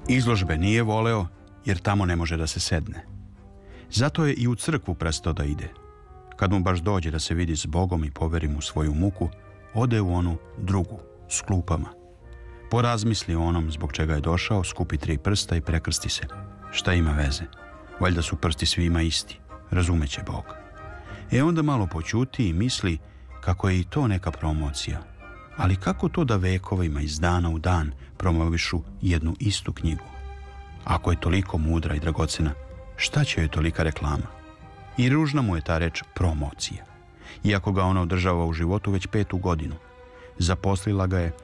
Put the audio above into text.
Izložbe nije voleo jer tamo ne može da se sedne. Zato je i u crkvu prestao da ide. Kad mu baš dođe da se vidi s Bogom i poveri mu svoju muku, ode u onu drugu, s klupama. Porazmisli o onom zbog čega je došao, skupi 3 prsta i prekrsti se. Šta ima veze? Valjda su prsti svima isti, razumeće Bog. Onda malo poćuti i misli kako je i to neka promocija. Ali kako to da vekovima iz dana u dan promovišu jednu istu knjigu? Ako je toliko mudra i dragocena, šta će joj tolika reklama? I ružna mu je ta reč promocija. Iako ga ona održava u životu već 5. godinu. Zaposlila ga je